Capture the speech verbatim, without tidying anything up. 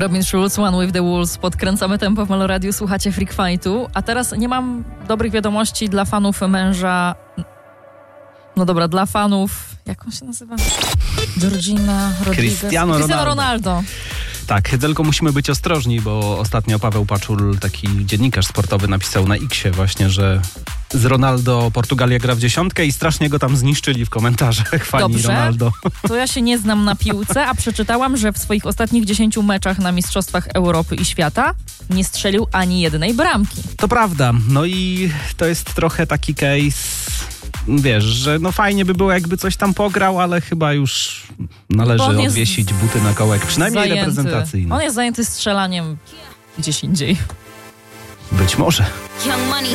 Robin Schulz, One with the Wolves. Podkręcamy tempo w Meloradiu, słuchacie Freak Fightu. A teraz nie mam dobrych wiadomości dla fanów męża... No dobra, dla fanów... Jak on się nazywa? Georgina Rodriguez. Cristiano Cristiano Ronaldo. Ronaldo. Tak, tylko musimy być ostrożni, bo ostatnio Paweł Paczul, taki dziennikarz sportowy, napisał na Xie właśnie, że z Ronaldo Portugalia gra w dziesiątkę i strasznie go tam zniszczyli w komentarzach fani Dobrze. Ronaldo. To ja się nie znam na piłce, a przeczytałam, że w swoich ostatnich dziesięciu meczach na Mistrzostwach Europy i Świata nie strzelił ani jednej bramki. To prawda, no i to jest trochę taki case, wiesz, że no fajnie by było, jakby coś tam pograł, ale chyba już należy Bo on jest odwiesić buty na kołek, przynajmniej zajęty. reprezentacyjny. On jest zajęty strzelaniem gdzieś indziej. Być może. Young Money.